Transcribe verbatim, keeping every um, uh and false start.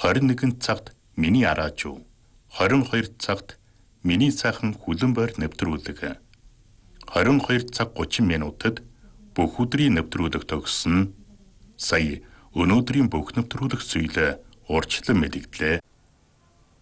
хорин нэгэн цагт миний араажуу, хорин хоёр цагт миний сайхан хүлэн бойр нэвтрүүлэг. хорин хоёр цаг гучин минутад бүх өдрийн нэвтрүүлэг төгссөн. Сая өнөөдрийн бүх нэвтрүүлэг зүйлээ урьдчилан мэдэгдлээ.